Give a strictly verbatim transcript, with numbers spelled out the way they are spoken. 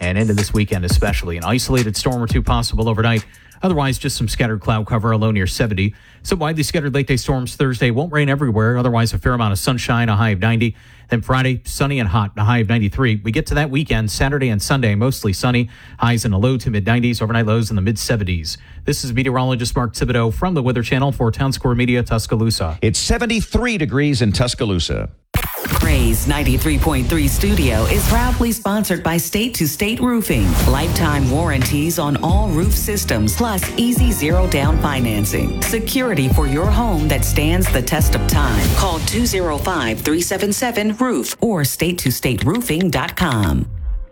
and into this weekend especially. An isolated storm or two possible overnight. Otherwise, just some scattered cloud cover, a low near seventy. Some widely scattered late-day storms Thursday. Won't rain everywhere. Otherwise, a fair amount of sunshine, a high of ninety. Then Friday, sunny and hot, a high of ninety-three. We get to that weekend, Saturday and Sunday, mostly sunny. Highs in the low to mid-nineties. Overnight lows in the mid-seventies. This is meteorologist Mark Thibodeau from the Weather Channel for Town Square Media, Tuscaloosa. It's seventy-three degrees in Tuscaloosa. Praise ninety-three point three Studio is proudly sponsored by State to State Roofing. Lifetime warranties on all roof systems, plus easy zero down financing. Security for your home that stands the test of time. Call two oh five, three seven seven, roof or state to state roofing dot com.